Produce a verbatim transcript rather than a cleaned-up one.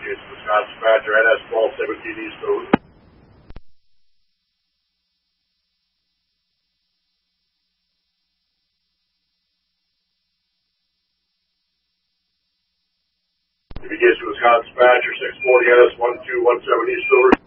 Jason, Wisconsin Badger, N S twelve seventeen East Road. Jason, Wisconsin Badger, six forty N S one two one seven East Road.